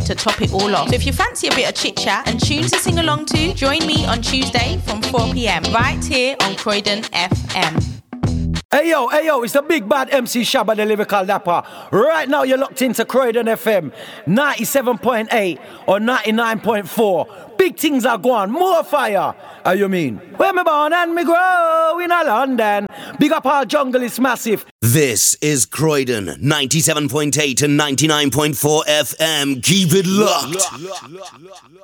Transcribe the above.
to top it all off. So if you fancy a bit of chit chat and tunes to sing along to, join me on Tuesday from 4 p.m. right here on Croydon FM. Hey yo, it's the big bad MC Shabba, the lyrical rapper. Right now you're locked into Croydon FM 97.8 or 99.4. Big things are going, more fire. How you mean? Where me born and me grow in a London. Big up our jungle is massive. This is Croydon 97.8 and 99.4 FM. Keep it locked.